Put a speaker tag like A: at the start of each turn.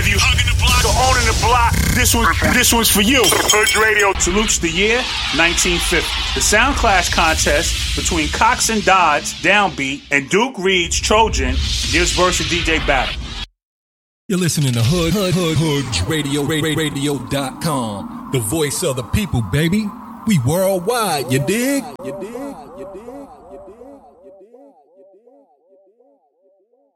A: If you hugging the block or owning the block, this one's for you. Hood Radio salutes the year 1950. The Sound Clash contest between Cox and Dodds, Downbeat, and Duke Reed's Trojan gives verse a DJ battle.
B: You're listening to Hood Radio, radio.com. The voice of the people, baby. We worldwide, you dig?